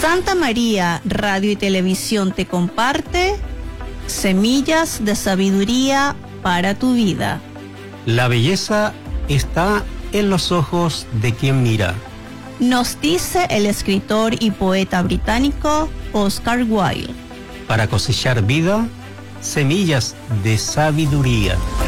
Santa María Radio y Televisión te comparte semillas de sabiduría para tu vida. La belleza está en los ojos de quien mira. Nos dice el escritor y poeta británico Oscar Wilde. Para cosechar vida, semillas de sabiduría.